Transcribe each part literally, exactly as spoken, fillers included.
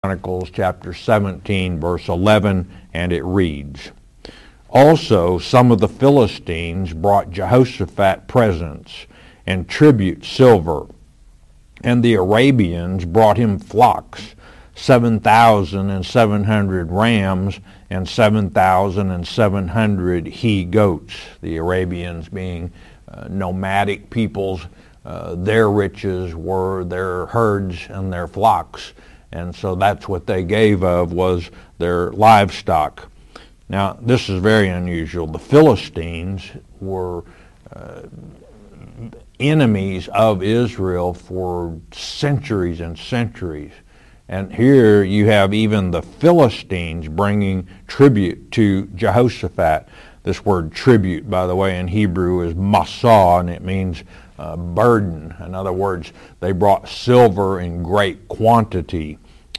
Chronicles chapter seventeen, verse eleven, and it reads, "Also some of the Philistines brought Jehoshaphat presents and tribute silver, and the Arabians brought him flocks, seven thousand and seven hundred rams, and seven thousand and seven hundred he-goats." The Arabians being uh, nomadic peoples, uh, their riches were their herds and their flocks. And so that's what they gave of, was their livestock. Now, this is very unusual. The Philistines were uh, enemies of Israel for centuries and centuries. And here you have even the Philistines bringing tribute to Jehoshaphat. This word tribute, by the way, in Hebrew is masah, and it means uh, burden. In other words, they brought silver in great quantity.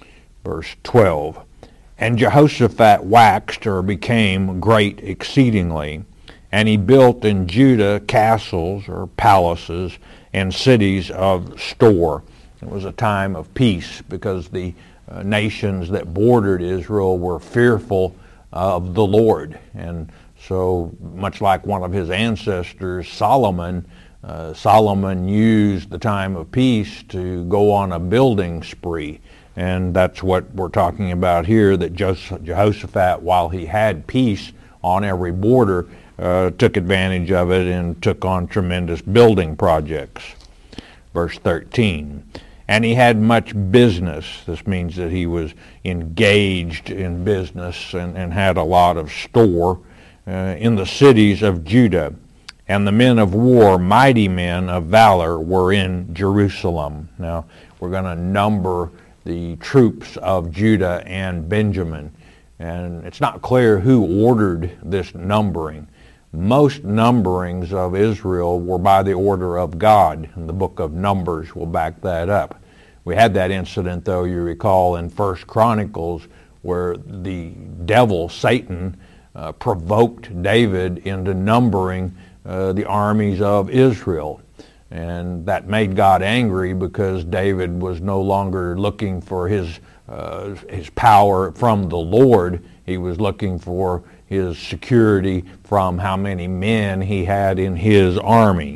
Verse twelve, "And Jehoshaphat waxed or became great exceedingly, and he built in Judah castles or palaces and cities of store." It was a time of peace because the uh, nations that bordered Israel were fearful of the Lord. And so, much like one of his ancestors, Solomon, uh, Solomon used the time of peace to go on a building spree. And that's what we're talking about here, that Jehoshaphat, while he had peace on every border, uh, took advantage of it and took on tremendous building projects. Verse thirteen, "And he had much business." This means that he was engaged in business and, and had a lot of store uh, in the cities of Judah. "And the men of war, mighty men of valor, were in Jerusalem." Now, we're going to number the troops of Judah and Benjamin. And it's not clear who ordered this numbering. Most numberings of Israel were by the order of God, and the book of Numbers will back that up. We had that incident, though, you recall, in First Chronicles, where the devil, Satan, uh, provoked David into numbering uh, the armies of Israel. And that made God angry because David was no longer looking for his uh, his power from the Lord. He was looking for his security from how many men he had in his army.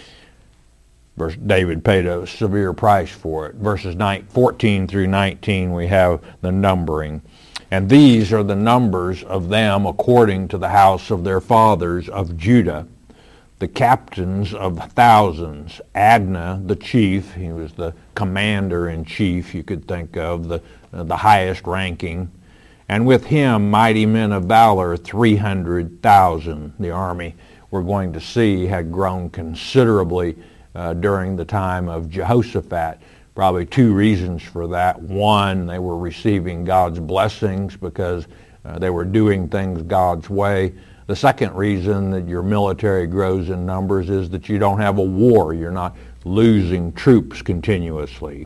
Verse, David paid a severe price for it. Verses fourteen through nineteen, we have the numbering. "And these are the numbers of them according to the house of their fathers of Judah. The captains of thousands, Adnah the chief," he was the commander-in-chief, you could think of, the, uh, the highest ranking, "and with him mighty men of valor, three hundred thousand. The army, we're going to see, had grown considerably uh, during the time of Jehoshaphat. Probably two reasons for that. One, they were receiving God's blessings because uh, they were doing things God's way. The second reason that your military grows in numbers is that you don't have a war. You're not losing troops continuously.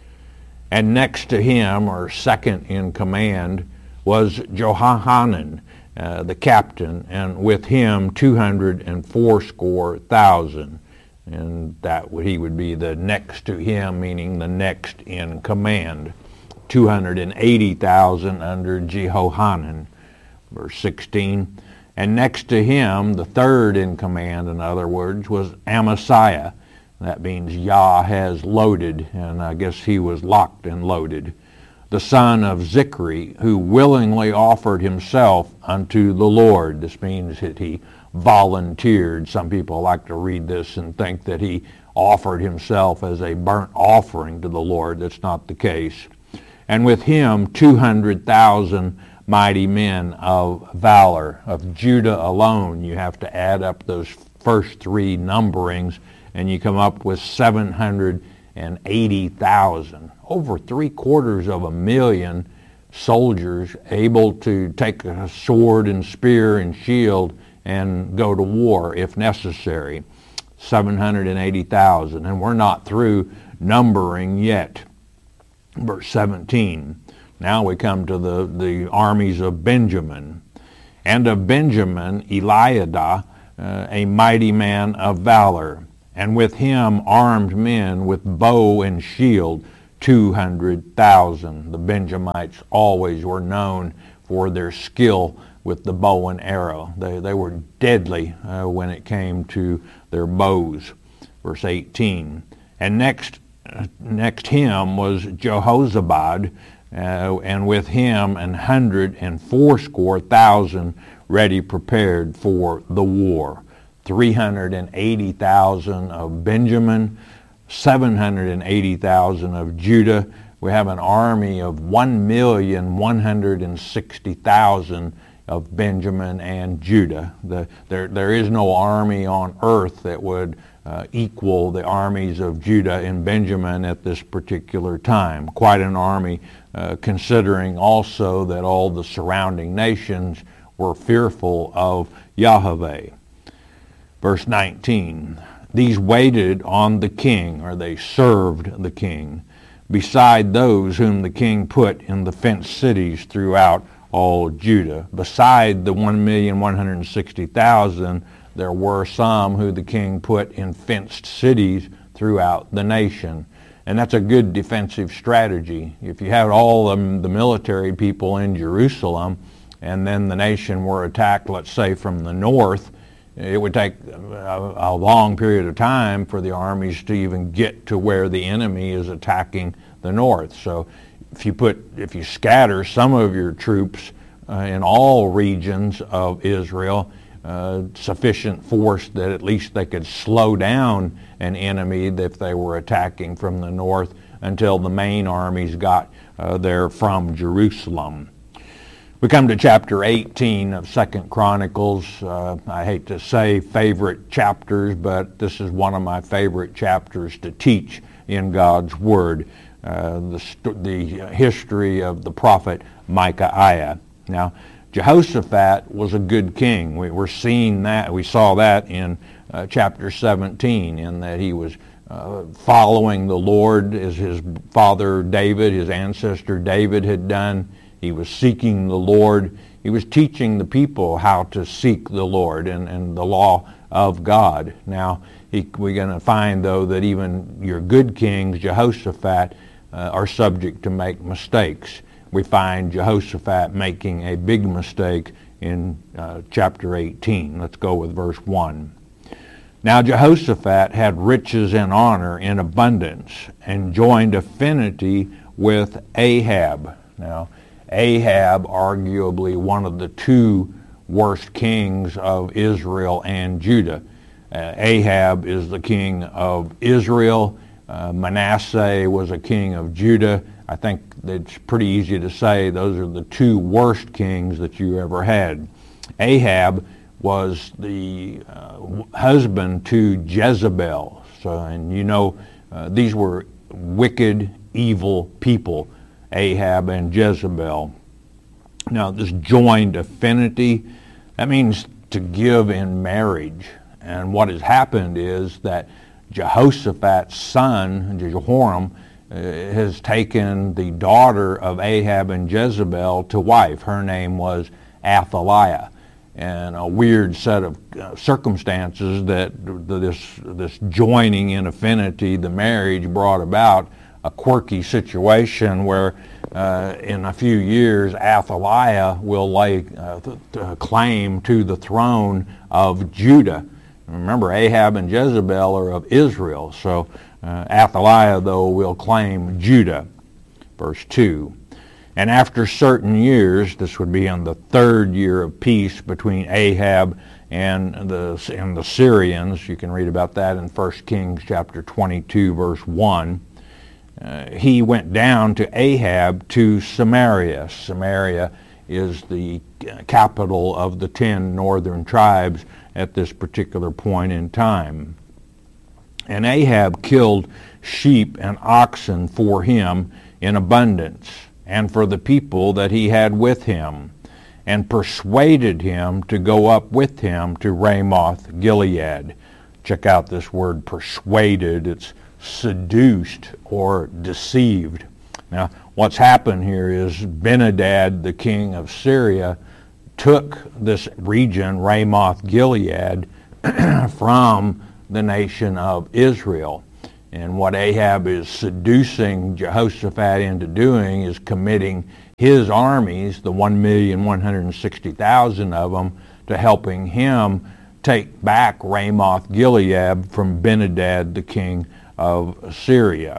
"And next to him, or second in command, was Johanan, uh, the captain, and with him two hundred and fourscore thousand." And that would, he would be the next to him, meaning the next in command. two hundred eighty thousand under Jehohanan. Verse sixteen, "And next to him, the third in command, in other words, was Amasiah." That means Yah has loaded, and I guess he was locked and loaded. "The son of Zichri, who willingly offered himself unto the Lord." This means that he volunteered. Some people like to read this and think that he offered himself as a burnt offering to the Lord. That's not the case. "And with him two hundred thousand mighty men of valor." Of Judah alone, you have to add up those first three numberings, and you come up with seven hundred eighty thousand. Over three quarters of a million soldiers able to take a sword and spear and shield and go to war if necessary. seven hundred eighty thousand. And we're not through numbering yet. Verse seventeen. Now we come to the, the armies of Benjamin. "And of Benjamin, Eliadah, uh, a mighty man of valor, and with him armed men with bow and shield, two hundred thousand. The Benjamites always were known for their skill with the bow and arrow. They, they were deadly uh, when it came to their bows. Verse eighteen. And next, uh, next him was Jehozabad, uh, and with him an hundred and fourscore thousand ready prepared for the war. three hundred eighty thousand of Benjamin, seven hundred eighty thousand of Judah. We have an army of one million one hundred sixty thousand of Benjamin and Judah. The, there, there is no army on earth that would uh, equal the armies of Judah and Benjamin at this particular time. Quite an army, uh, considering also that all the surrounding nations were fearful of Yahweh. Verse nineteen, these waited on the king, or they served the king, beside those whom the king put in the fenced cities throughout all Judah. Beside the one million one hundred sixty thousand, there were some who the king put in fenced cities throughout the nation. And that's a good defensive strategy. If you had all of the military people in Jerusalem, and then the nation were attacked, let's say, from the north, it would take a, a long period of time for the armies to even get to where the enemy is attacking the north. So if you put, if you scatter some of your troops uh, in all regions of Israel, uh, sufficient force that at least they could slow down an enemy if they were attacking from the north until the main armies got uh, there from Jerusalem. We come to chapter eighteen of Second Chronicles. Uh, I hate to say favorite chapters, but this is one of my favorite chapters to teach in God's Word. Uh, the, the history of the prophet Micaiah. Now, Jehoshaphat was a good king. We were seeing that. We saw that in uh, chapter seventeen, in that he was uh, following the Lord as his father David, his ancestor David, had done. He was seeking the Lord. He was teaching the people how to seek the Lord and, and the law of God. Now, he, we're going to find, though, that even your good kings, Jehoshaphat, uh, are subject to make mistakes. We find Jehoshaphat making a big mistake in uh, chapter eighteen. Let's go with verse one. Now Jehoshaphat had riches and honor in abundance, and joined affinity with Ahab. Now, Ahab, arguably one of the two worst kings of Israel and Judah. Uh, Ahab is the king of Israel. Uh, Manasseh was a king of Judah. I think it's pretty easy to say those are the two worst kings that you ever had. Ahab was the uh, husband to Jezebel. So, and you know, uh, these were wicked, evil people, Ahab and Jezebel. Now, this joined affinity, that means to give in marriage. And what has happened is that Jehoshaphat's son, Jehoram, uh, has taken the daughter of Ahab and Jezebel to wife. Her name was Athaliah. And a weird set of uh, circumstances that this, this joining in affinity, the marriage, brought about a quirky situation where uh, in a few years Athaliah will lay uh, th- th- claim to the throne of Judah. Remember, Ahab and Jezebel are of Israel, so uh, Athaliah, though, will claim Judah. Verse two. And after certain years, this would be in the third year of peace between Ahab and the, and the Syrians, you can read about that in First Kings chapter twenty-two, verse one, uh, he went down to Ahab to Samaria. Samaria is the capital of the ten northern tribes at this particular point in time. And Ahab killed sheep and oxen for him in abundance, and for the people that he had with him, and persuaded him to go up with him to Ramoth Gilead. Check out this word persuaded. It's seduced or deceived. Now, what's happened here is Benadad, the king of Syria, took this region, Ramoth Gilead, from the nation of Israel. And what Ahab is seducing Jehoshaphat into doing is committing his armies, the one million one hundred sixty thousand of them, to helping him take back Ramoth Gilead from Ben-Hadad, the king of Syria.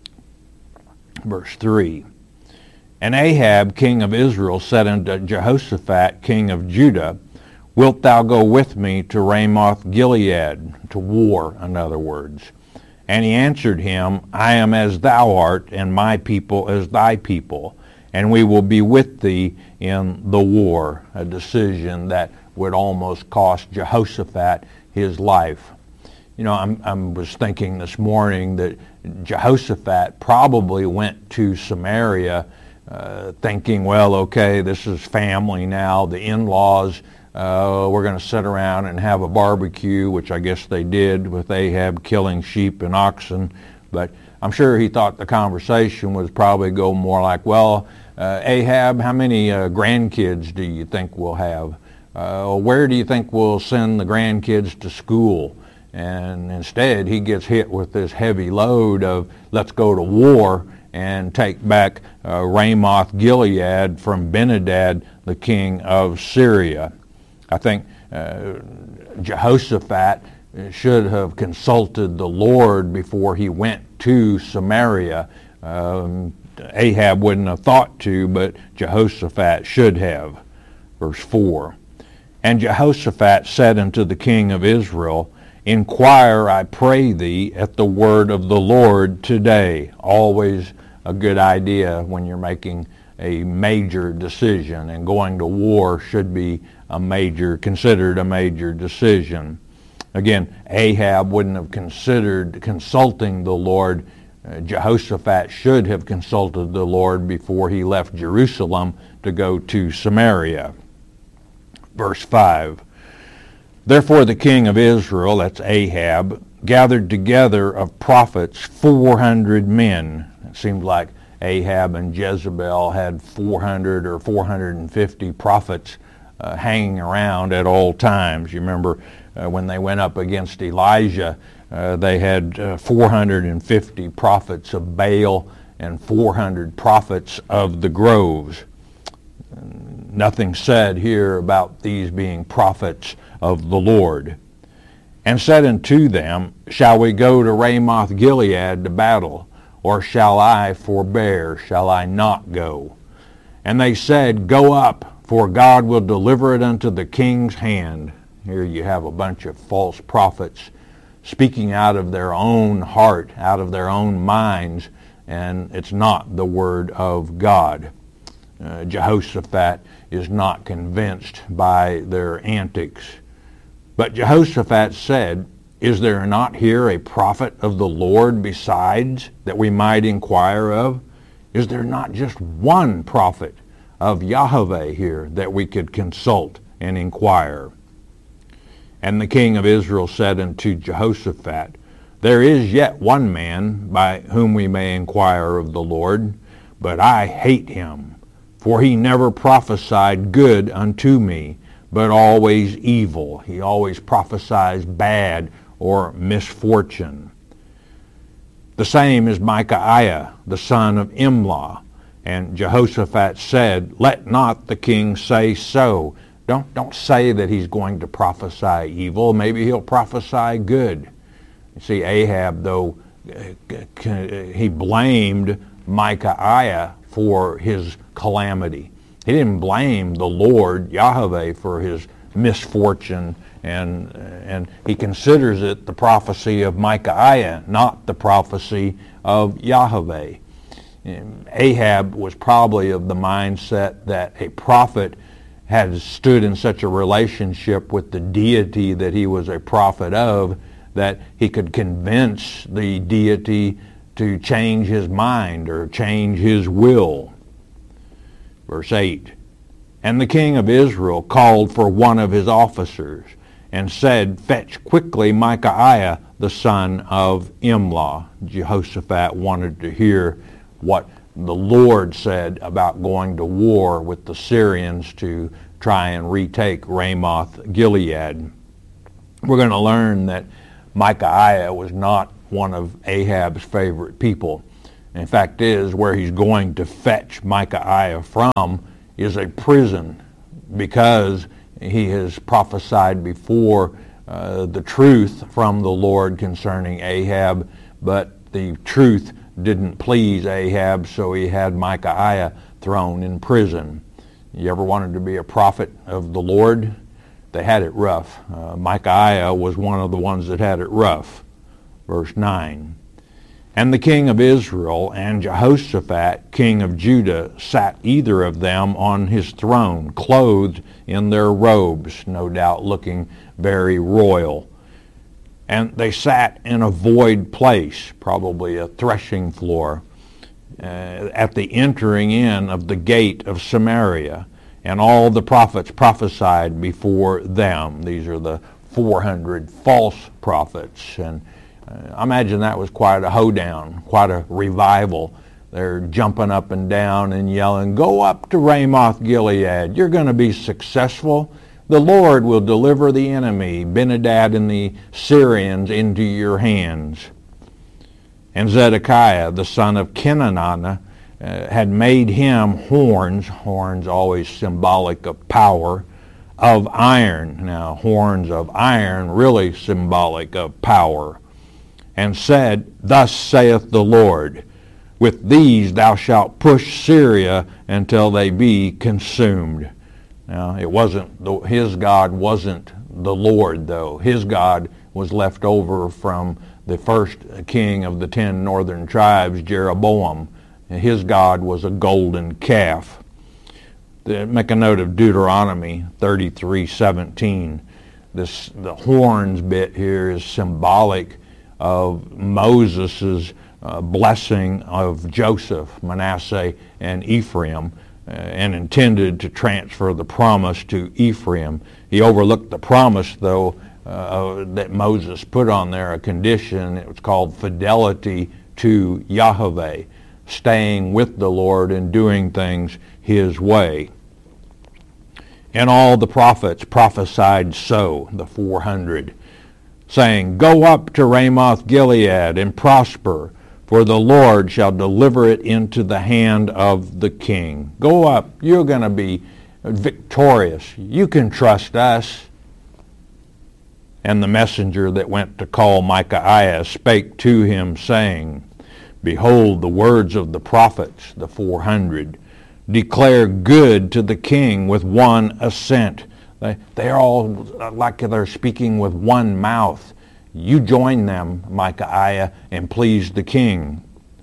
Verse three. And Ahab, king of Israel, said unto Jehoshaphat, king of Judah, Wilt thou go with me to Ramoth Gilead, to war, in other words? And he answered him, I am as thou art, and my people as thy people, and we will be with thee in the war, a decision that would almost cost Jehoshaphat his life. You know, I'm, I was thinking this morning that Jehoshaphat probably went to Samaria uh, thinking, well, okay, this is family now, the in-laws, uh, we're going to sit around and have a barbecue, which I guess they did with Ahab killing sheep and oxen. But I'm sure he thought the conversation was probably go more like, well, uh, Ahab, how many uh, grandkids do you think we'll have? Uh, where do you think we'll send the grandkids to school? And instead, he gets hit with this heavy load of, let's go to war and take back uh, Ramoth Gilead from Ben-Hadad, the king of Syria. I think uh, Jehoshaphat should have consulted the Lord before he went to Samaria. Um, Ahab wouldn't have thought to, but Jehoshaphat should have. Verse four. And Jehoshaphat said unto the king of Israel, Inquire, I pray thee, at the word of the Lord today. Always a good idea when you're making a major decision, and going to war should be a major, considered a major decision. Again, Ahab wouldn't have considered consulting the Lord. Uh, Jehoshaphat should have consulted the Lord before he left Jerusalem to go to Samaria. Verse five. Therefore the king of Israel, that's Ahab, gathered together of prophets four hundred men. It seemed like Ahab and Jezebel had four hundred or four hundred fifty prophets uh, hanging around at all times. You remember uh, when they went up against Elijah, uh, they had uh, four hundred fifty prophets of Baal and four hundred prophets of the groves. Nothing said here about these being prophets of the Lord. And said unto them, Shall we go to Ramoth Gilead to battle, or shall I forbear? Shall I not go? And they said, Go up, for God will deliver it unto the king's hand. Here you have a bunch of false prophets speaking out of their own heart, out of their own minds, and it's not the word of God. Uh, Jehoshaphat is not convinced by their antics. But Jehoshaphat said, Is there not here a prophet of the Lord besides, that we might inquire of? Is there not just one prophet of Yahweh here that we could consult and inquire? And the king of Israel said unto Jehoshaphat, There is yet one man by whom we may inquire of the Lord, but I hate him, for he never prophesied good unto me, but always evil. He always prophesies bad or misfortune. The same is Micaiah, the son of Imlah. And Jehoshaphat said, Let not the king say so. Don't, don't say that he's going to prophesy evil. Maybe he'll prophesy good. You see, Ahab, though, he blamed Micaiah for his calamity. He didn't blame the Lord, Yahweh, for his misfortune, and and he considers it the prophecy of Micaiah, not the prophecy of Yahweh. And Ahab was probably of the mindset that a prophet had stood in such a relationship with the deity that he was a prophet of that he could convince the deity to change his mind or change his will. Verse eight, And the king of Israel called for one of his officers, and said, Fetch quickly Micaiah, the son of Imlah. Jehoshaphat wanted to hear what the Lord said about going to war with the Syrians to try and retake Ramoth Gilead. We're going to learn that Micaiah was not one of Ahab's favorite people. In fact, is where he's going to fetch Micaiah from is a prison, because he has prophesied before uh, the truth from the Lord concerning Ahab, but the truth didn't please Ahab, so he had Micaiah thrown in prison. You ever wanted to be a prophet of the Lord? They had it rough. Uh, Micaiah was one of the ones that had it rough. Verse nine. And the king of Israel and Jehoshaphat, king of Judah, sat either of them on his throne, clothed in their robes, no doubt looking very royal. And they sat in a void place, probably a threshing floor, uh, at the entering in of the gate of Samaria. And all the prophets prophesied before them. These are the four hundred false prophets. And uh, I imagine that was quite a hoedown, quite a revival. They're jumping up and down and yelling, "Go up to Ramoth Gilead. You're going to be successful. The Lord will deliver the enemy, Ben-hadad and the Syrians, into your hands." And Zedekiah, the son of Kenaniah, uh, had made him horns, horns always symbolic of power, of iron. Now, horns of iron really symbolic of power. And said, "Thus saith the Lord, with these thou shalt push Syria until they be consumed." Now, it wasn't, the, his God wasn't the Lord, though. His God was left over from the first king of the ten northern tribes, Jeroboam. And his God was a golden calf. The, make a note of Deuteronomy thirty-three seventeen. This, the horns bit here is symbolic of Moses' uh, blessing of Joseph, Manasseh, and Ephraim, uh, and intended to transfer the promise to Ephraim. He overlooked the promise, though, uh, that Moses put on there, a condition. It was called fidelity to Yahweh, staying with the Lord and doing things his way. And all the prophets prophesied so, the four hundred, saying, "Go up to Ramoth Gilead and prosper, for the Lord shall deliver it into the hand of the king." Go up. You're going to be victorious. You can trust us. And the messenger that went to call Micaiah spake to him, saying, "Behold, the words of the prophets, the four hundred, declare good to the king with one assent." They, they're all like they're speaking with one mouth. You join them, Micaiah, and please the king.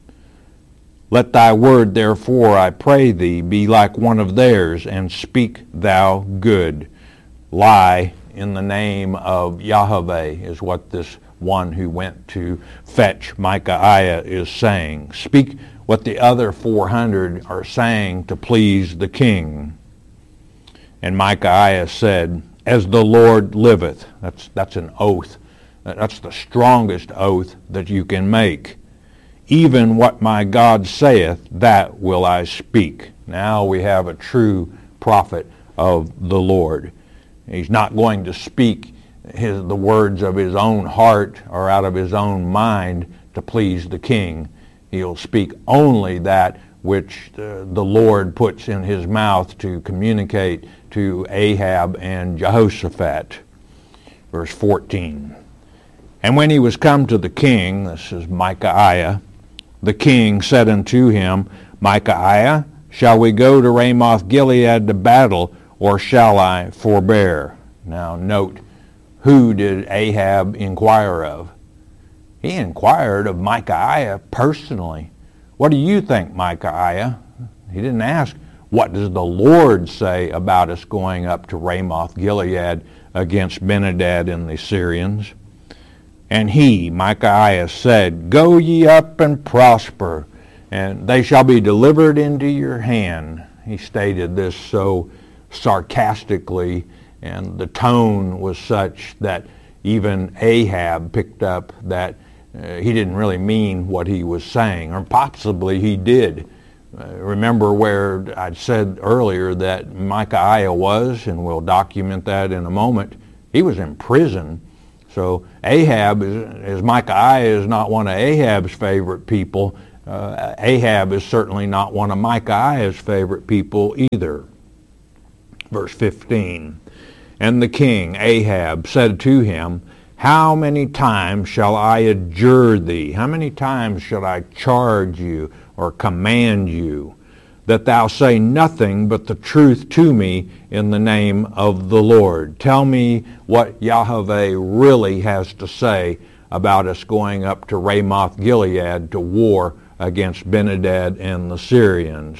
"Let thy word, therefore, I pray thee, be like one of theirs, and speak thou good." Lie in the name of Yahweh is what this one who went to fetch Micaiah is saying. Speak what the other four hundred are saying to please the king. And Micaiah said, "As the Lord liveth," that's, that's an oath. That's the strongest oath that you can make. "Even what my God saith, that will I speak." Now we have a true prophet of the Lord. He's not going to speak his, the words of his own heart or out of his own mind to please the king. He'll speak only that which uh, the Lord puts in his mouth to communicate to Ahab and Jehoshaphat. Verse fourteen. "And when he was come to the king," this is Micaiah, "the king said unto him, Micaiah, shall we go to Ramoth Gilead to battle, or shall I forbear?" Now note, who did Ahab inquire of? He inquired of Micaiah personally. "What do you think, Micaiah?" He didn't ask, "What does the Lord say about us going up to Ramoth Gilead against Ben-hadad and the Syrians?" And he, Micaiah, said, "Go ye up and prosper, and they shall be delivered into your hand." He stated this so sarcastically, and the tone was such that even Ahab picked up that uh, he didn't really mean what he was saying, or possibly he did. Uh, remember where I'd said earlier that Micaiah was, and we'll document that in a moment, he was in prison. So Ahab, is, is Micaiah is not one of Ahab's favorite people. Uh, Ahab is certainly not one of Micaiah's favorite people either. Verse fifteen, and the king, Ahab, said to him, how many times shall I adjure thee? How many times shall I charge you or command you that thou say nothing but the truth to me in the name of the Lord? Tell me what Yahweh really has to say about us going up to Ramoth Gilead to war against Ben-Hadad and the Syrians.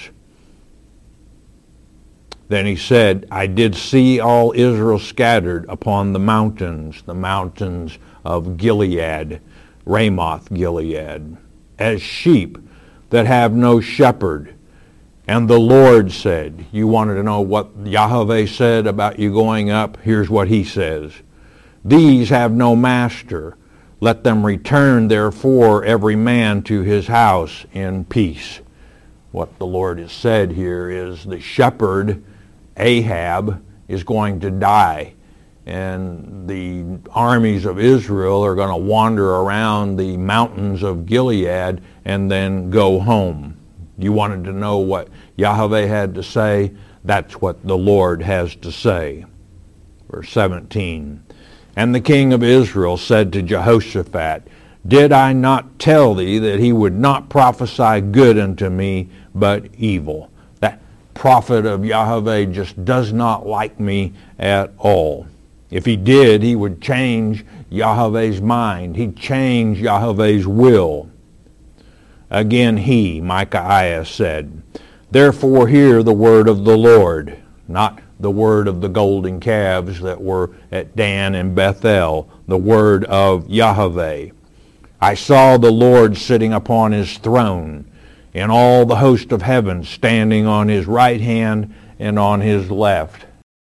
Then he said, I did see all Israel scattered upon the mountains, the mountains of Gilead, Ramoth Gilead, as sheep that have no shepherd. And the Lord said, you wanted to know what Yahweh said about you going up? Here's what he says. These have no master. Let them return, therefore, every man to his house in peace. What the Lord has said here is the shepherd, Ahab, is going to die, and the armies of Israel are going to wander around the mountains of Gilead and then go home. You wanted to know what Yahweh had to say? That's what the Lord has to say. Verse seventeen, and the king of Israel said to Jehoshaphat, did I not tell thee that he would not prophesy good unto me, but evil? That prophet of Yahweh just does not like me at all. If he did, he would change Yahweh's mind. He'd change Yahweh's will. Again he, Micaiah, said, therefore hear the word of the Lord, not the word of the golden calves that were at Dan and Bethel, the word of Yahweh. I saw the Lord sitting upon his throne, and all the host of heaven standing on his right hand and on his left.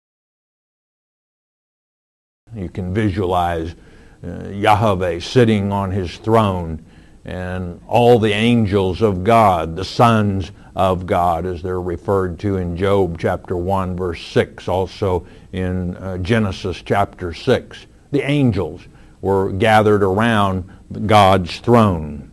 You can visualize uh, Yahweh sitting on his throne, and all the angels of God, the sons of God, as they're referred to in Job chapter one, verse six, also in uh, Genesis chapter six. The angels were gathered around God's throne.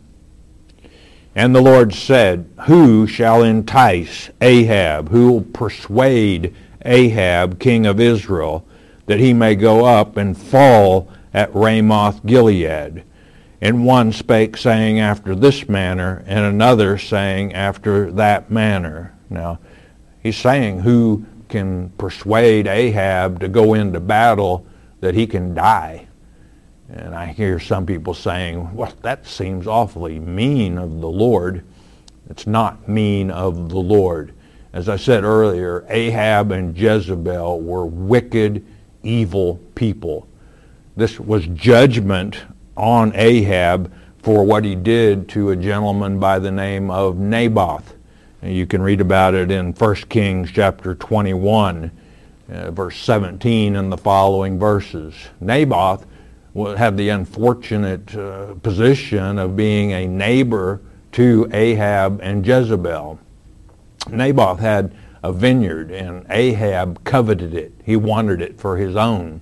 And the Lord said, who shall entice Ahab, who will persuade Ahab, king of Israel, that he may go up and fall at Ramoth Gilead? And one spake, saying, after this manner, and another saying, after that manner. Now, he's saying who can persuade Ahab to go into battle that he can die. And I hear some people saying, well, that seems awfully mean of the Lord. It's not mean of the Lord. As I said earlier, Ahab and Jezebel were wicked, evil people. This was judgment on Ahab for what he did to a gentleman by the name of Naboth. And you can read about it in First Kings chapter twenty-one, uh, verse seventeen and the following verses. Naboth had the unfortunate uh, position of being a neighbor to Ahab and Jezebel. Naboth had a vineyard, and Ahab coveted it. He wanted it for his own.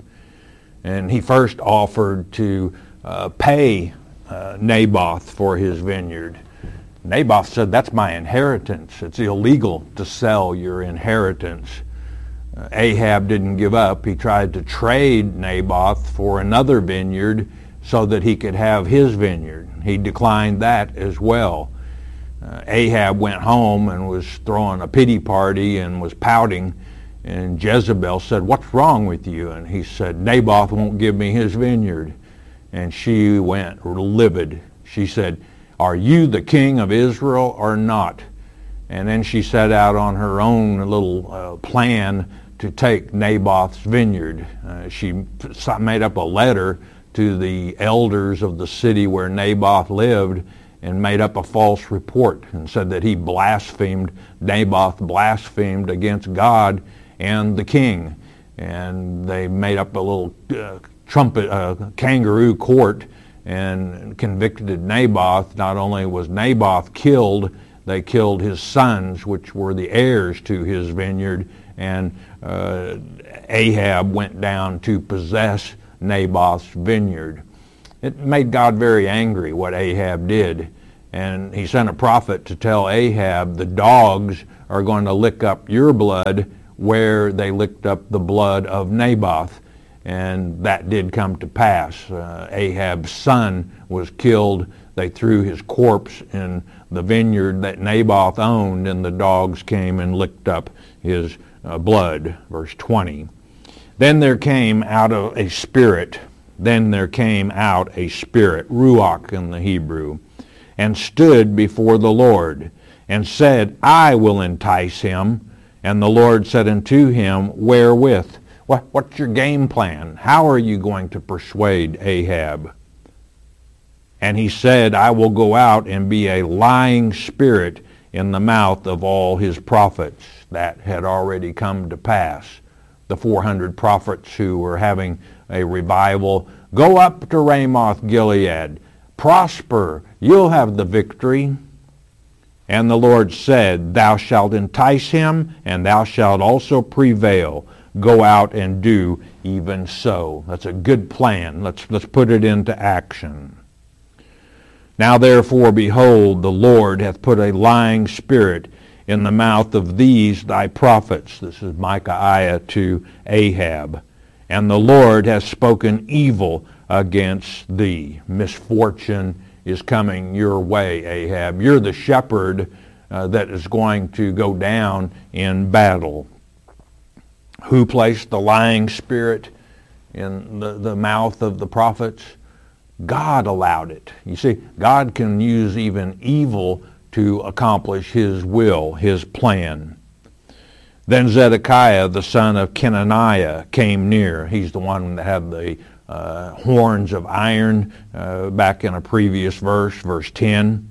And he first offered to uh, pay uh, Naboth for his vineyard. Naboth said, that's my inheritance. It's illegal to sell your inheritance. Uh, Ahab didn't give up. He tried to trade Naboth for another vineyard so that he could have his vineyard. He declined that as well. Uh, Ahab went home and was throwing a pity party and was pouting. And Jezebel said, what's wrong with you? And he said, Naboth won't give me his vineyard. And she went livid. She said, are you the king of Israel or not? And then she set out on her own little uh, plan to take Naboth's vineyard. Uh, she made up a letter to the elders of the city where Naboth lived and made up a false report and said that he blasphemed, Naboth blasphemed against God and the king. And they made up a little uh, trumpet, uh, kangaroo court and convicted Naboth. Not only was Naboth killed, they killed his sons, which were the heirs to his vineyard, and uh, Ahab went down to possess Naboth's vineyard. It made God very angry what Ahab did, and he sent a prophet to tell Ahab, the dogs are going to lick up your blood where they licked up the blood of Naboth. And that did come to pass. Uh, Ahab's son was killed. They threw his corpse in the vineyard that Naboth owned, and the dogs came and licked up his uh, blood. Verse twenty. Then there came out of a spirit, then there came out a spirit, ruach in the Hebrew, and stood before the Lord, and said, I will entice him. And the Lord said unto him, wherewith? What, what's your game plan? How are you going to persuade Ahab? And he said, I will go out and be a lying spirit in the mouth of all his prophets. That had already come to pass. The four hundred prophets who were having a revival, go up to Ramoth Gilead, prosper, you'll have the victory. And the Lord said, thou shalt entice him, and thou shalt also prevail. Go out and do even so. That's a good plan. Let's, let's put it into action. Now therefore, behold, the Lord hath put a lying spirit in the mouth of these thy prophets. This is Micaiah to Ahab. And the Lord hath spoken evil against thee. Misfortune is coming your way, Ahab. You're the shepherd uh, that is going to go down in battle. Who placed the lying spirit in the, the mouth of the prophets? God allowed it. You see, God can use even evil to accomplish his will, his plan. Then Zedekiah, the son of Kenaniah, came near. He's the one that had the uh, horns of iron uh, back in a previous verse, verse ten.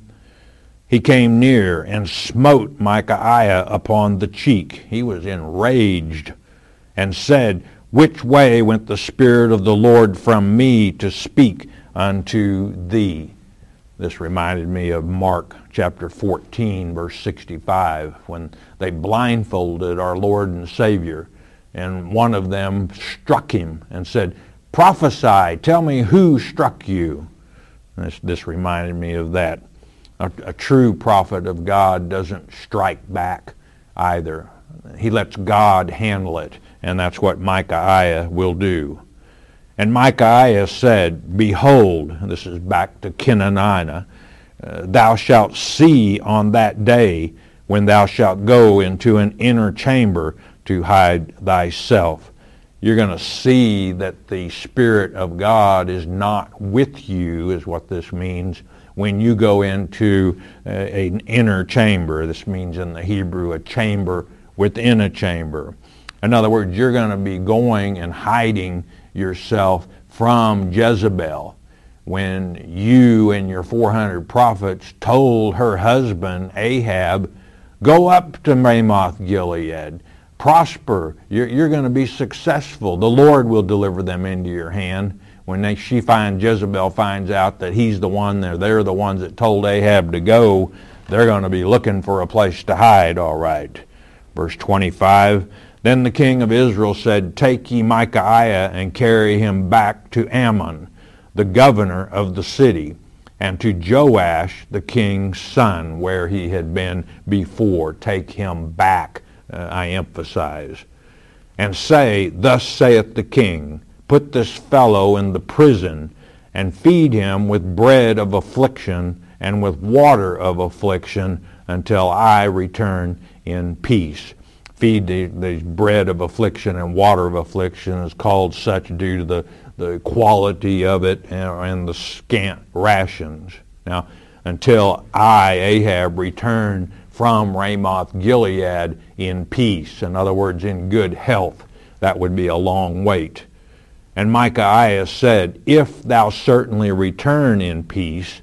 He came near and smote Micaiah upon the cheek. He was enraged and said, which way went the Spirit of the Lord from me to speak unto thee? This reminded me of Mark chapter fourteen, verse sixty-five, when they blindfolded our Lord and Savior, and one of them struck him and said, prophesy, tell me who struck you. This, this reminded me of that. A, a true prophet of God doesn't strike back either. He lets God handle it, and that's what Micaiah will do. And Micaiah said, behold, and this is back to Kenaniah, uh, thou shalt see on that day when thou shalt go into an inner chamber to hide thyself. You're going to see that the Spirit of God is not with you, is what this means, when you go into uh, an inner chamber. This means in the Hebrew a chamber within a chamber. In other words, you're going to be going and hiding yourself from Jezebel. When you and your four hundred prophets told her husband Ahab, go up to Ramoth Gilead, prosper, you're, you're going to be successful, the Lord will deliver them into your hand. When they, she finds, Jezebel finds out that he's the one, they're, they're the ones that told Ahab to go, they're going to be looking for a place to hide, all right. Verse twenty-five, then the king of Israel said, take ye Micaiah and carry him back to Ammon, the governor of the city, and to Joash the king's son, where he had been before. Take him back, uh, I emphasize. And say, thus saith the king, put this fellow in the prison, and feed him with bread of affliction and with water of affliction until I return in peace. Feed the, the bread of affliction and water of affliction is called such due to the, the quality of it and, and the scant rations. Now, until I, Ahab, return from Ramoth Gilead in peace, in other words, in good health, that would be a long wait. And Micaiah said, if thou certainly return in peace,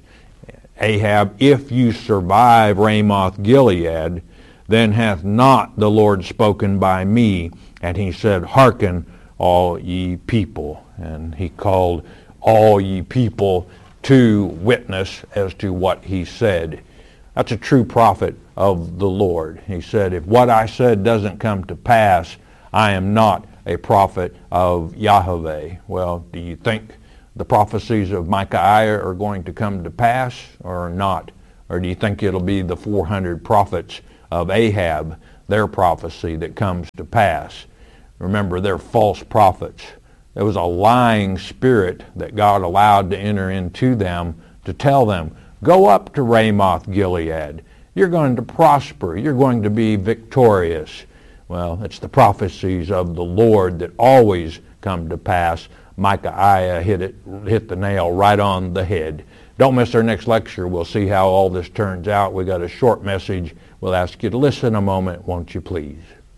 Ahab, if you survive Ramoth Gilead, then hath not the Lord spoken by me. And he said, hearken, all ye people. And he called all ye people to witness as to what he said. That's a true prophet of the Lord. He said, if what I said doesn't come to pass, I am not a prophet of Yahweh. Well, do you think the prophecies of Micaiah are going to come to pass or not? Or do you think it'll be the four hundred prophets of Ahab, their prophecy, that comes to pass? Remember, they're false prophets. There was a lying spirit that God allowed to enter into them to tell them, go up to Ramoth Gilead. You're going to prosper. You're going to be victorious. Well, it's the prophecies of the Lord that always come to pass. Micaiah hit it, hit the nail right on the head. Don't miss our next lecture. We'll see how all this turns out. We got a short message. We'll ask you to listen a moment, won't you please?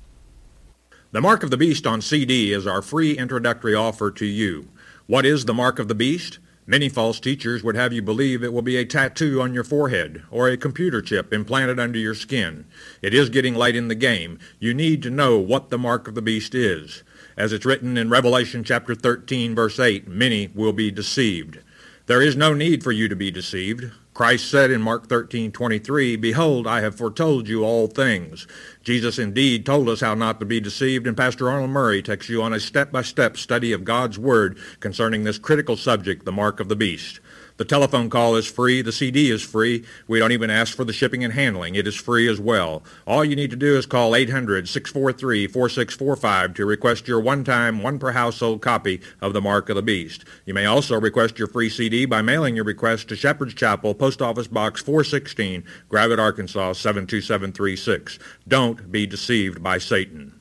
The Mark of the Beast on C D is our free introductory offer to you. What is the Mark of the Beast? Many false teachers would have you believe it will be a tattoo on your forehead or a computer chip implanted under your skin. It is getting late in the game. You need to know what the Mark of the Beast is. As it's written in Revelation chapter thirteen, verse eight, many will be deceived. There is no need for you to be deceived. Christ said in Mark thirteen twenty-three, behold, I have foretold you all things. Jesus indeed told us how not to be deceived, and Pastor Arnold Murray takes you on a step-by-step study of God's Word concerning this critical subject, the Mark of the Beast. The telephone call is free. The C D is free. We don't even ask for the shipping and handling. It is free as well. All you need to do is call eight hundred, six four three, four six four five to request your one-time, one-per-household copy of the Mark of the Beast. You may also request your free C D by mailing your request to Shepherd's Chapel, Post Office Box four sixteen, Gravette, Arkansas, seven two seven three six. Don't be deceived by Satan.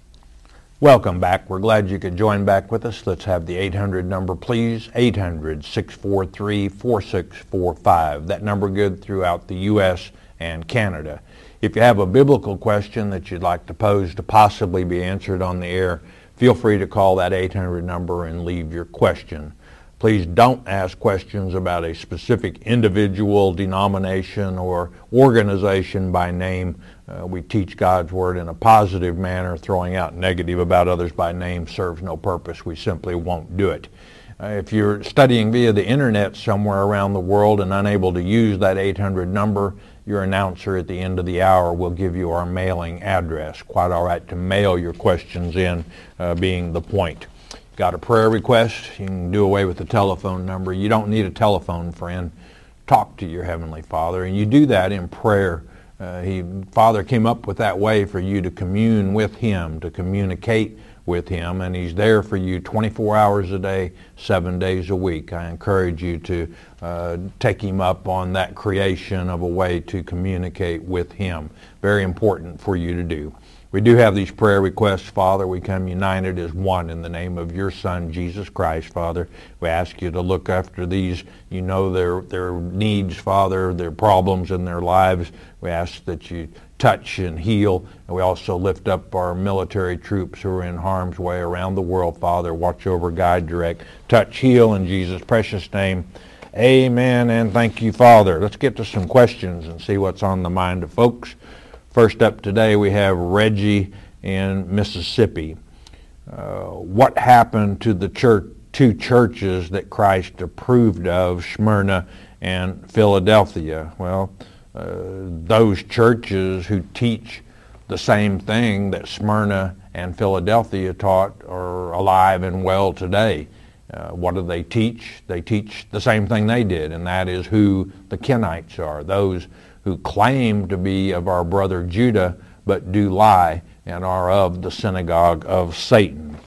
Welcome back. We're glad you could join back with us. Let's have the eight hundred number, please. eight hundred, six four three, four six four five. That number good throughout the U S and Canada. If you have a biblical question that you'd like to pose to possibly be answered on the air, feel free to call that eight hundred number and leave your question. Please don't ask questions about a specific individual, denomination, or organization by name. Uh, we teach God's Word in a positive manner. Throwing out negative about others by name serves no purpose. We simply won't do it. Uh, if you're studying via the internet somewhere around the world and unable to use that eight hundred number, your announcer at the end of the hour will give you our mailing address. Quite all right to mail your questions in, uh, being the point. Got a prayer request? You can do away with the telephone number. You don't need a telephone, friend. Talk to your Heavenly Father, and you do that in prayer. Uh, he, Father came up with that way for you to commune with Him, to communicate with Him, and He's there for you twenty-four hours a day, seven days a week. I encourage you to uh, take Him up on that creation of a way to communicate with Him. Very important for you to do. We do have these prayer requests, Father. We come united as one in the name of your Son, Jesus Christ, Father. We ask you to look after these. You know their their needs, Father, their problems in their lives. We ask that you touch and heal. And we also lift up our military troops who are in harm's way around the world, Father. Watch over, guide, direct, touch, heal in Jesus' precious name. Amen, and thank you, Father. Let's get to some questions and see what's on the mind of folks. First up today, we have Reggie in Mississippi. Uh, what happened to the church, two churches that Christ approved of, Smyrna and Philadelphia? Well, uh, those churches who teach the same thing that Smyrna and Philadelphia taught are alive and well today. Uh, what do they teach? They teach the same thing they did, and that is who the Kenites are, those who claim to be of our brother Judah, but do lie and are of the synagogue of Satan.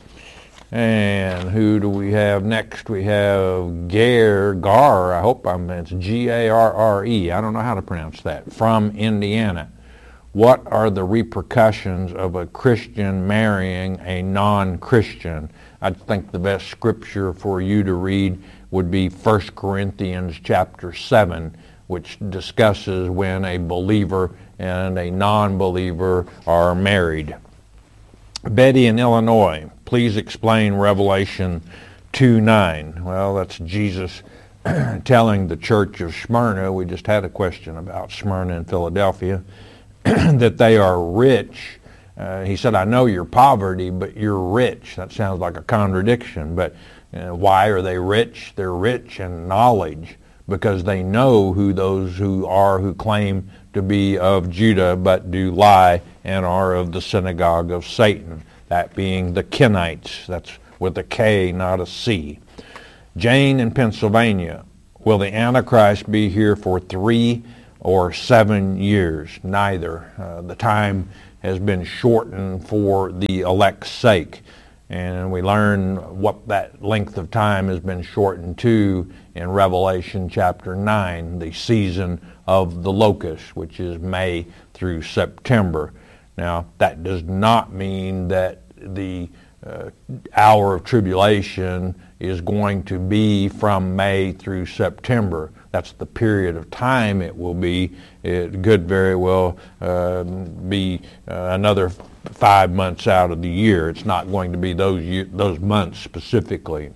And who do we have next? We have Gare, Gar, I hope I'm, it's G A R R E, I don't know how to pronounce that, from Indiana. What are the repercussions of a Christian marrying a non-Christian? I think the best scripture for you to read would be First Corinthians chapter seven, which discusses when a believer and a non-believer are married. Betty in Illinois, please explain Revelation two nine. Well, that's Jesus telling the church of Smyrna, we just had a question about Smyrna and Philadelphia, that they are rich. Uh, he said, I know your poverty, but you're rich. That sounds like a contradiction, but uh, why are they rich? They're rich in knowledge, because they know who those who are who claim to be of Judah but do lie and are of the synagogue of Satan. that being the Kenites. That's with a K, not a C. Jane in Pennsylvania, will the Antichrist be here for three or seven years? Neither. Uh, the time has been shortened for the elect's sake. And we learn what that length of time has been shortened to in Revelation chapter nine, the season of the locust, which is May through September. Now, that does not mean that the uh, hour of tribulation is going to be from May through September. That's the period of time it will be. It could very well uh, be uh, another five months out of the year. It's not going to be those year, those months specifically.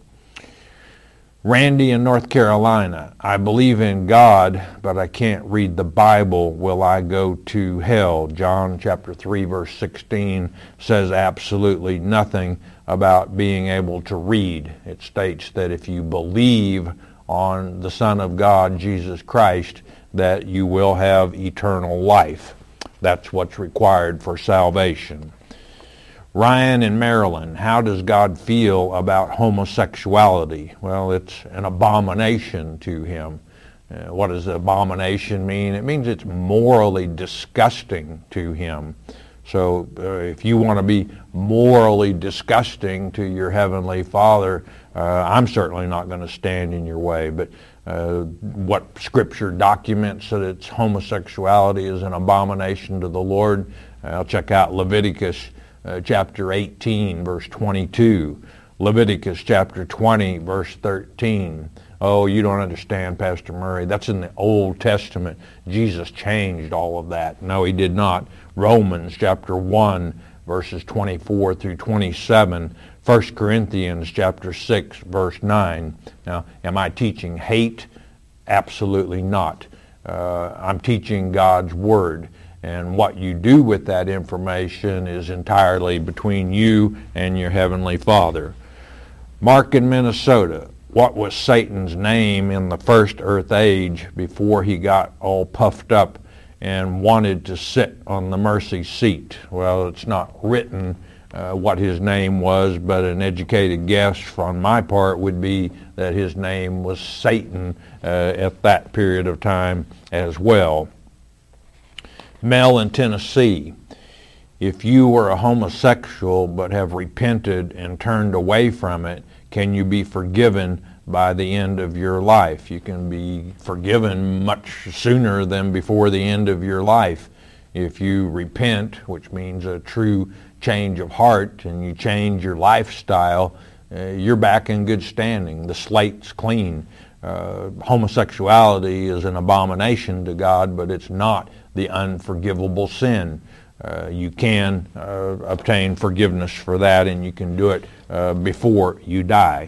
Randy in North Carolina, I believe in God, but I can't read the Bible. Will I go to hell? John chapter three, verse sixteen says absolutely nothing about being able to read. It states that if you believe on the Son of God, Jesus Christ, that you will have eternal life. That's what's required for salvation. Ryan in Maryland, how does God feel about homosexuality? Well, it's an abomination to him. Uh, what does abomination mean? It means it's morally disgusting to him. So uh, if you want to be morally disgusting to your Heavenly Father, uh, I'm certainly not going to stand in your way. But uh, what Scripture documents that it's homosexuality is an abomination to the Lord, I'll check out Leviticus Uh, chapter eighteen, verse twenty-two, Leviticus chapter twenty, verse thirteen. Oh, you don't understand, Pastor Murray. That's in the Old Testament. Jesus changed all of that. No, he did not. Romans chapter one, verses twenty-four through twenty-seven. First Corinthians chapter six, verse nine. Now, am I teaching hate? Absolutely not. Uh, I'm teaching God's Word. And what you do with that information is entirely between you and your Heavenly Father. Mark in Minnesota, what was Satan's name in the first earth age before he got all puffed up and wanted to sit on the mercy seat? Well, it's not written uh, what his name was, but an educated guess on my part would be that his name was Satan uh, at that period of time as well. Mel in Tennessee, if you were a homosexual but have repented and turned away from it, can you be forgiven by the end of your life? You can be forgiven much sooner than before the end of your life. If you repent, which means a true change of heart, and you change your lifestyle, uh, you're back in good standing. The slate's clean. Uh, homosexuality is an abomination to God, but it's not the unforgivable sin. Uh, you can uh, obtain forgiveness for that, and you can do it uh, before you die.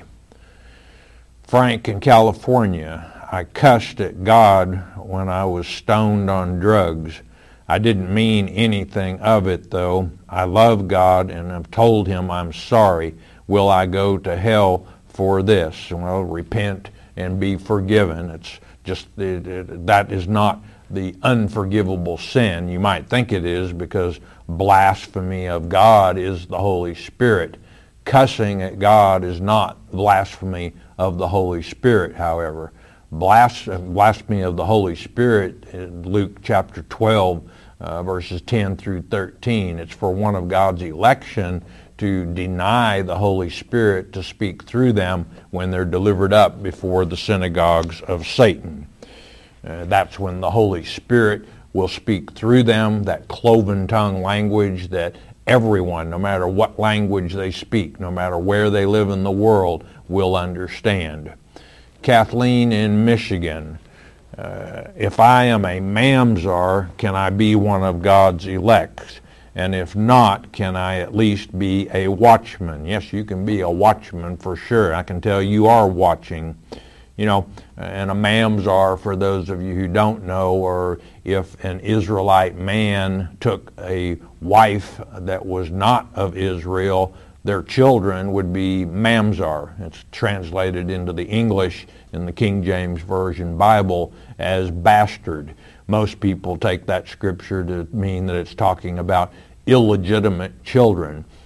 Frank in California, I cussed at God when I was stoned on drugs. I didn't mean anything of it, though. I love God and have told him I'm sorry. Will I go to hell for this? Well, repent and be forgiven. It's just it, it, that is not the unforgivable sin. You might think it is, because blasphemy of God is the Holy Spirit. Cussing at God is not blasphemy of the Holy Spirit, however. Blas- blasphemy of the Holy Spirit in Luke chapter twelve, uh, verses ten through thirteen. It's for one of God's election to deny the Holy Spirit to speak through them when they're delivered up before the synagogues of Satan. Uh, that's when the Holy Spirit will speak through them, that cloven tongue language that everyone, no matter what language they speak, no matter where they live in the world, will understand. Kathleen in Michigan, uh, if I am a mamzar, can I be one of God's elect? And if not, can I at least be a watchman? Yes, you can be a watchman for sure. I can tell you are watching. You know, and a mamzar, for those of you who don't know, or if an Israelite man took a wife that was not of Israel, their children would be mamzar. It's translated into the English in the King James Version Bible as bastard. Most people take that scripture to mean that it's talking about illegitimate children.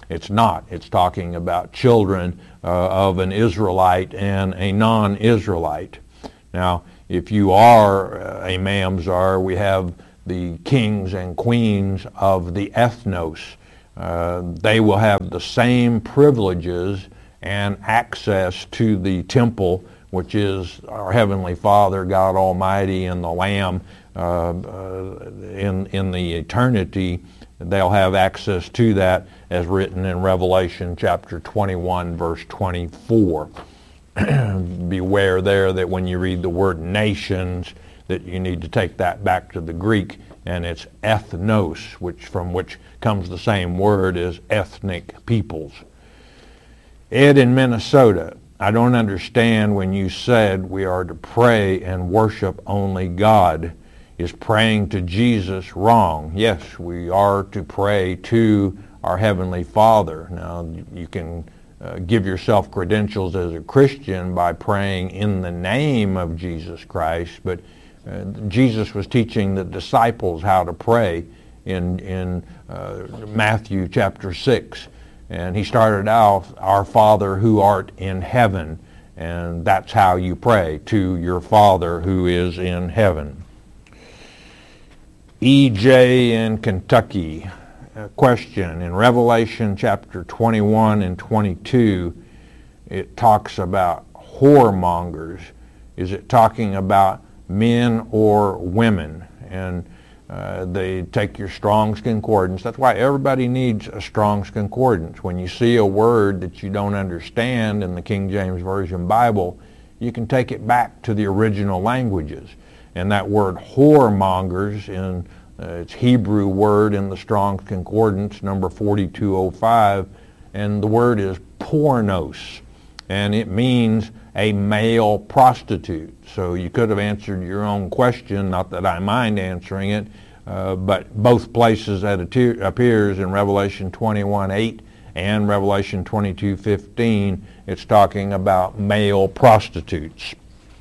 it's not. It's talking about children uh, of an Israelite and a non-Israelite. Now, if you are a mamzer, we have the kings and queens of the ethnos. Uh, they will have the same privileges and access to the temple, which is our Heavenly Father, God Almighty, and the Lamb uh, uh, in, in the eternity. They'll have access to that as written in Revelation chapter twenty-one, verse twenty-four. Beware there that when you read the word nations, that you need to take that back to the Greek, and it's ethnos, which from which comes the same word as ethnic peoples. Ed in Minnesota, I don't understand when you said we are to pray and worship only God. Is praying to Jesus wrong? Yes, we are to pray to our Heavenly Father. Now, you can uh, give yourself credentials as a Christian by praying in the name of Jesus Christ, but uh, Jesus was teaching the disciples how to pray in, in uh, Matthew chapter six. And he started out, our Father who art in heaven, and that's how you pray, to your Father who is in heaven. E J in Kentucky, a question. In Revelation chapter twenty-one and twenty-two, it talks about whoremongers. Is it talking about men or women? And uh, they take your Strong's Concordance. That's why everybody needs a Strong's Concordance. When you see a word that you don't understand in the King James Version Bible, you can take it back to the original languages. And that word whoremongers, in uh, its Hebrew word in the Strong's Concordance, number forty-two oh five, and the word is pornos, and it means a male prostitute. So you could have answered your own question, not that I mind answering it, uh, but both places that it appears in Revelation twenty-one eight and Revelation twenty-two fifteen, it's talking about male prostitutes.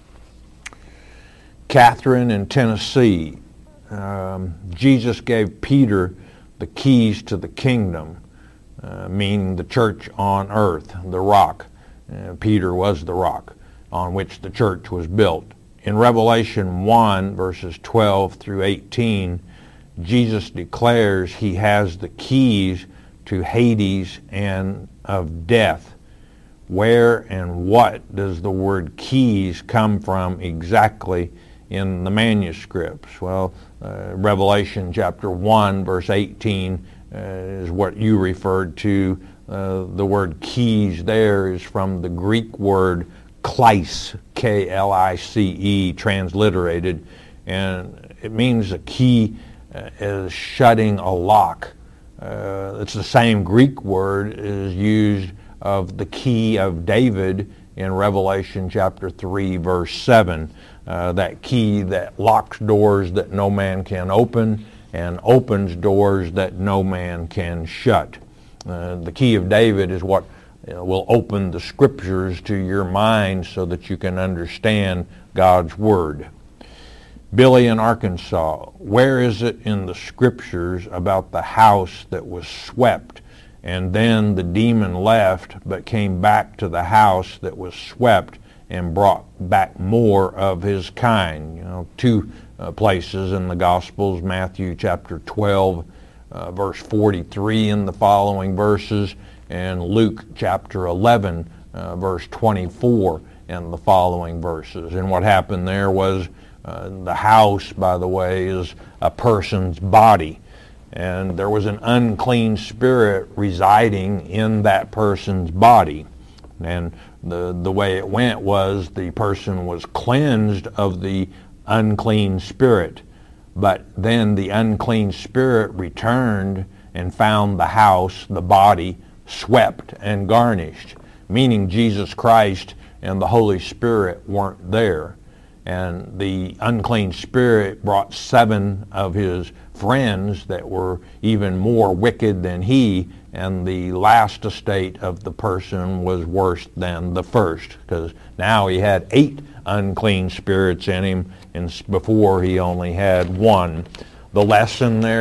Catherine in Tennessee, um, Jesus gave Peter the keys to the kingdom, uh, meaning the church on earth, the rock. Uh, Peter was the rock on which the church was built. In Revelation one, verses twelve through eighteen, Jesus declares he has the keys to Hades and of death. Where and what does the word keys come from exactly in the manuscripts? Well, uh, Revelation chapter one, verse eighteen uh, is what you referred to. Uh, the word keys there is from the Greek word klice, K L I C E, transliterated, and it means a key uh, is shutting a lock. Uh, it's the same Greek word is used of the key of David in Revelation chapter three, verse seven. Uh, that key that locks doors that no man can open and opens doors that no man can shut. Uh, the key of David is what you know, will open the scriptures to your mind so that you can understand God's word. Billy in Arkansas, where is it in the scriptures about the house that was swept and then the demon left but came back to the house that was swept and brought back more of his kind? You know, two uh, places in the Gospels, Matthew chapter twelve, uh, verse forty-three and the following verses, and Luke chapter eleven, uh, verse twenty-four and the following verses. And what happened there was uh, the house, by the way, is a person's body. And there was an unclean spirit residing in that person's body. And the, the way it went was the person was cleansed of the unclean spirit. But then the unclean spirit returned and found the house, the body, swept and garnished, meaning Jesus Christ and the Holy Spirit weren't there. And the unclean spirit brought seven of his friends that were even more wicked than he, and the last estate of the person was worse than the first, because now he had eight unclean spirits in him, and before he only had one. The lesson there,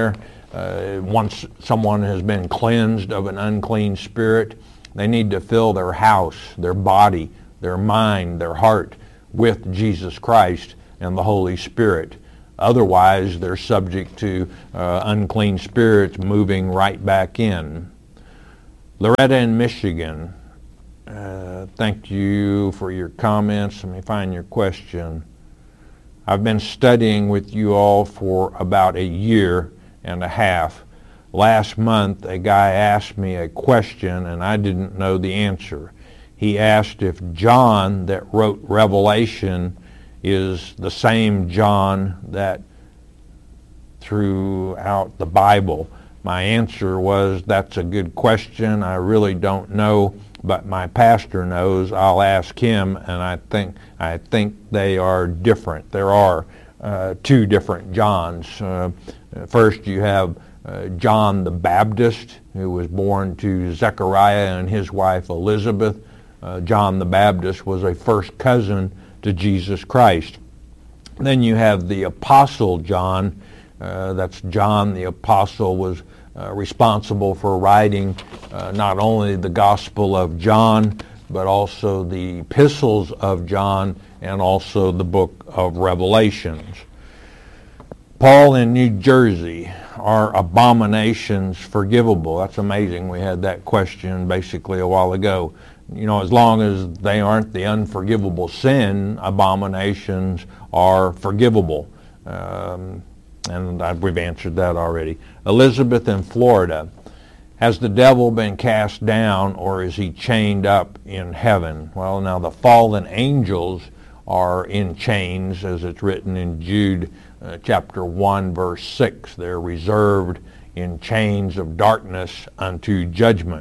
uh, once someone has been cleansed of an unclean spirit, they need to fill their house, their body, their mind, their heart with Jesus Christ and the Holy Spirit. Otherwise, they're subject to uh, unclean spirits moving right back in. Loretta in Michigan, uh, thank you for your comments. Let me find your question. I've been studying with you all for about a year and a half. Last month, a guy asked me a question, and I didn't know the answer. He asked if John that wrote Revelation is the same John that throughout the Bible. My answer was, that's a good question. I really don't know, but my pastor knows. I'll ask him, and I think I think they are different. There are uh, two different Johns. Uh, first, you have uh, John the Baptist, who was born to Zechariah and his wife Elizabeth. Uh, John the Baptist was a first cousin to Jesus Christ. Then you have the Apostle John. Uh, that's John the Apostle was uh, responsible for writing uh, not only the Gospel of John, but also the epistles of John and also the book of Revelations. Paul in New Jersey, are abominations forgivable? That's amazing. We had that question basically a while ago. You know, as long as they aren't the unforgivable sin, abominations are forgivable. Um, and I, we've answered that already. Elizabeth in Florida, has the devil been cast down or is he chained up in heaven? Well, now the fallen angels are in chains, as it's written in Jude uh, chapter one, verse six. They're reserved in chains of darkness unto judgment.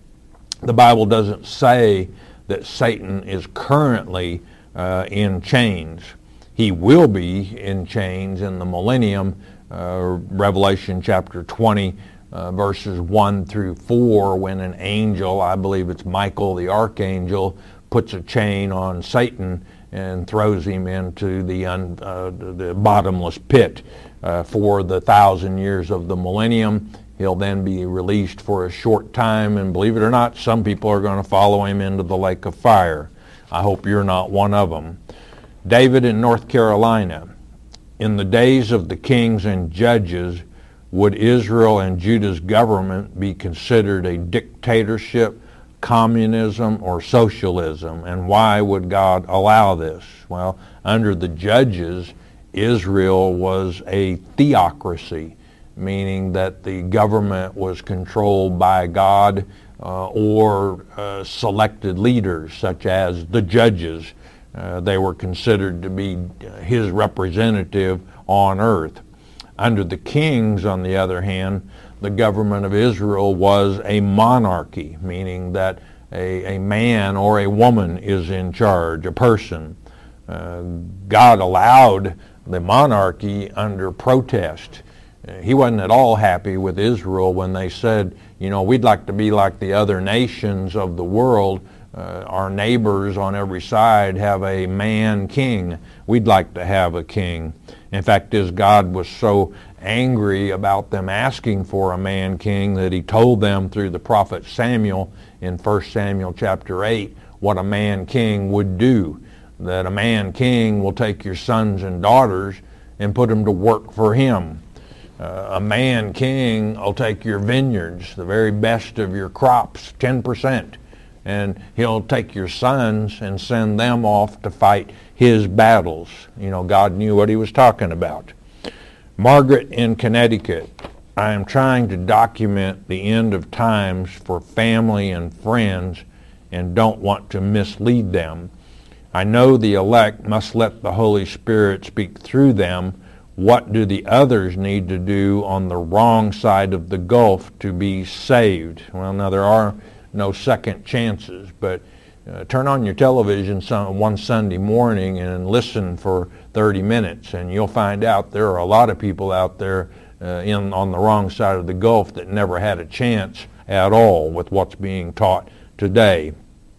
The Bible doesn't say that Satan is currently uh, in chains. He will be in chains in the millennium, uh, Revelation chapter twenty, uh, verses one through four, when an angel, I believe it's Michael the archangel, puts a chain on Satan and throws him into the, un, uh, the bottomless pit uh, for the thousand years of the millennium. He'll then be released for a short time, and believe it or not, some people are going to follow him into the lake of fire. I hope you're not one of them. David in North Carolina, in the days of the kings and judges, would Israel and Judah's government be considered a dictatorship, communism, or socialism? And why would God allow this? Well, under the judges, Israel was a theocracy, meaning that the government was controlled by God uh, or uh, selected leaders, such as the judges. Uh, they were considered to be his representative on earth. Under the kings, on the other hand, the government of Israel was a monarchy, meaning that a, a man or a woman is in charge, a person. Uh, God allowed the monarchy under protest. He wasn't at all happy with Israel when they said, you know, we'd like to be like the other nations of the world. Uh, our neighbors on every side have a man king. We'd like to have a king. In fact, his God was so angry about them asking for a man king that he told them through the prophet Samuel in First Samuel chapter eight what a man king would do. That a man king will take your sons and daughters and put them to work for him. Uh, a man king will take your vineyards, the very best of your crops, ten percent, and he'll take your sons and send them off to fight his battles. You know, God knew what he was talking about. Margaret in Connecticut, I am trying to document the end of times for family and friends and don't want to mislead them. I know the elect must let the Holy Spirit speak through them. What do the others need to do on the wrong side of the gulf to be saved? Well, now there are no second chances, but uh, turn on your television some, one Sunday morning and listen for thirty minutes, and you'll find out there are a lot of people out there uh, in on the wrong side of the gulf that never had a chance at all with what's being taught today.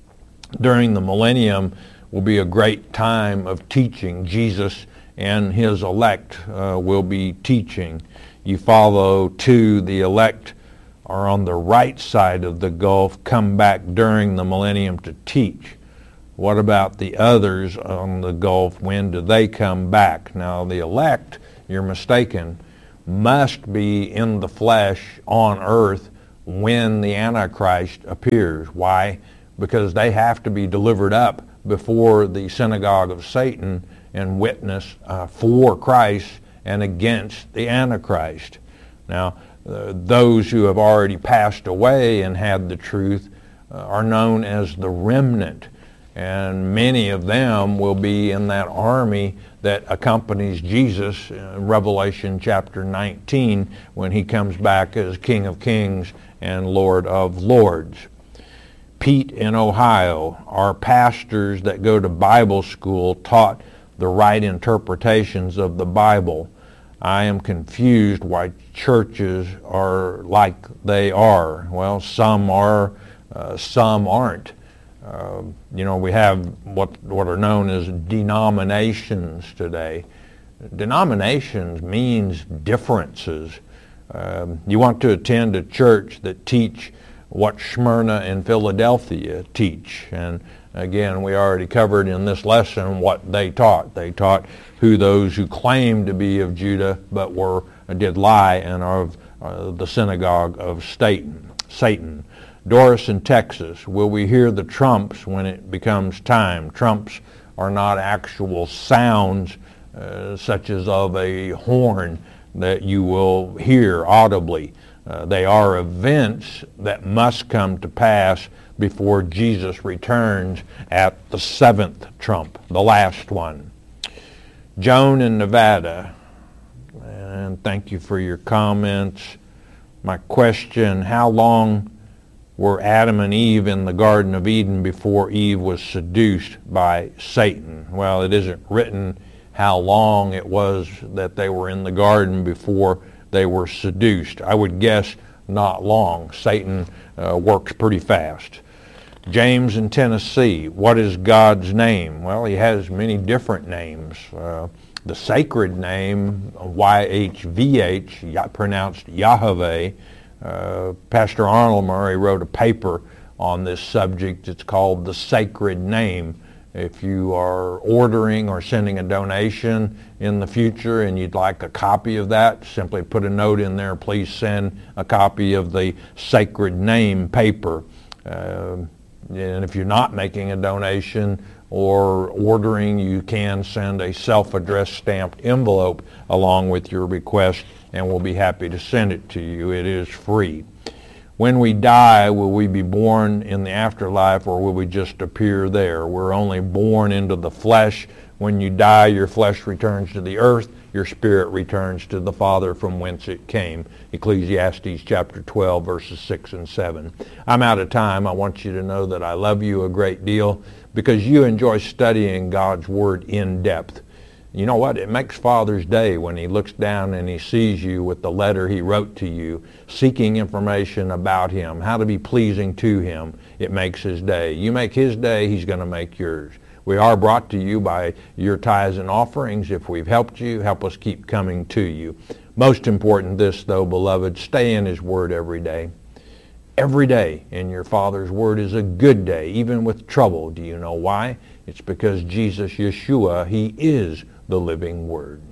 During the millennium will be a great time of teaching. Jesus and his elect uh, will be teaching. You follow two, the elect are on the right side of the gulf, come back during the millennium to teach. What about the others on the gulf? When do they come back? Now, the elect, you're mistaken, must be in the flesh on earth when the Antichrist appears. Why? Because they have to be delivered up before the synagogue of Satan and witness uh, for Christ and against the Antichrist. Now, uh, those who have already passed away and had the truth uh, are known as the remnant. And many of them will be in that army that accompanies Jesus in Revelation chapter nineteen when he comes back as King of Kings and Lord of Lords. Pete in Ohio, our pastors that go to Bible school taught the right interpretations of the Bible. I am confused why churches are like they are. Well, some are, uh, some aren't. Uh, you know, we have what what are known as denominations today. Denominations means differences. Um, you want to attend a church that teach what Smyrna and Philadelphia teach. And again, we already covered in this lesson what they taught. They taught who those who claimed to be of Judah but were did lie and are of uh, the synagogue of Satan. Satan. Doris in Texas, will we hear the trumps when it becomes time? Trumps are not actual sounds uh, such as of a horn that you will hear audibly. Uh, they are events that must come to pass before Jesus returns at the seventh trump, the last one. Joan in Nevada, and thank you for your comments. My question, how long were Adam and Eve in the Garden of Eden before Eve was seduced by Satan? Well, it isn't written how long it was that they were in the garden before they were seduced. I would guess not long. Satan uh, works pretty fast. James in Tennessee, what is God's name? Well, he has many different names. Uh, the sacred name, Y H V H, pronounced Yahweh. Uh, Pastor Arnold Murray wrote a paper on this subject. It's called The Sacred Name. If you are ordering or sending a donation in the future and you'd like a copy of that, simply put a note in there, please send a copy of the Sacred Name paper. Uh, and if you're not making a donation or ordering, you can send a self-addressed stamped envelope along with your request, and we'll be happy to send it to you. It is free. When we die, will we be born in the afterlife, or will we just appear there? We're only born into the flesh. When you die, your flesh returns to the earth. Your spirit returns to the Father from whence it came. Ecclesiastes chapter twelve, verses six and seven. I'm out of time. I want you to know that I love you a great deal because you enjoy studying God's Word in depth. You know what? It makes Father's Day when he looks down and he sees you with the letter he wrote to you, seeking information about him, how to be pleasing to him. It makes his day. You make his day, he's going to make yours. We are brought to you by your tithes and offerings. If we've helped you, help us keep coming to you. Most important this, though, beloved, stay in his word every day. Every day in your Father's word is a good day, even with trouble. Do you know why? It's because Jesus, Yeshua, he is the living Word.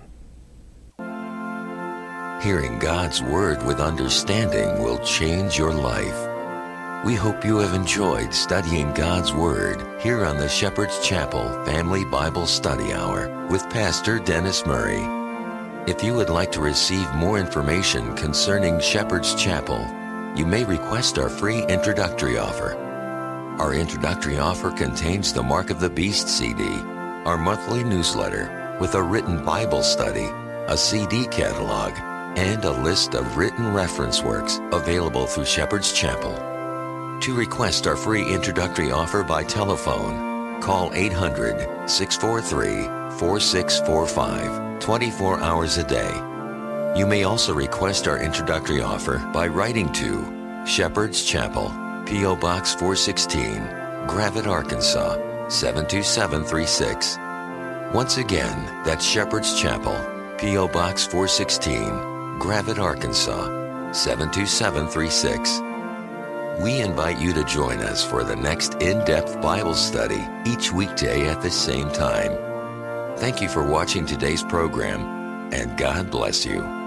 Hearing God's Word with understanding will change your life. We hope you have enjoyed studying God's Word here on the Shepherd's Chapel Family Bible Study Hour with Pastor Dennis Murray. If you would like to receive more information concerning Shepherd's Chapel, you may request our free introductory offer. Our introductory offer contains the Mark of the Beast C D, our monthly newsletter, with a written Bible study, a C D catalog, and a list of written reference works available through Shepherd's Chapel. To request our free introductory offer by telephone, call eight hundred, six four three, four six four five, twenty-four hours a day. You may also request our introductory offer by writing to Shepherd's Chapel, P O Box four sixteen, Gravette, Arkansas, seven two seven three six. Once again, that's Shepherd's Chapel, P O Box four sixteen, Gravette, Arkansas, seven two seven three six. We invite you to join us for the next in-depth Bible study each weekday at the same time. Thank you for watching today's program, and God bless you.